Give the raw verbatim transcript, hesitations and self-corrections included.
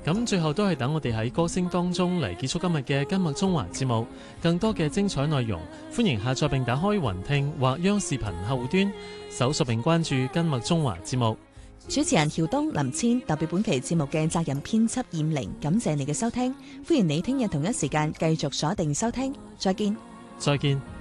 咁最後都係等我哋喺歌聲當中嚟結束今日嘅今日中華節目。更多嘅精彩內容，歡迎下載並打開雲聽或央視頻客戶端，搜索並關注今日中華節目。 主持人喬東、林千代表本期節目嘅責任編輯燕玲，感謝你嘅收聽，歡迎你聽日同一時間繼續鎖定收聽，再見。 再見。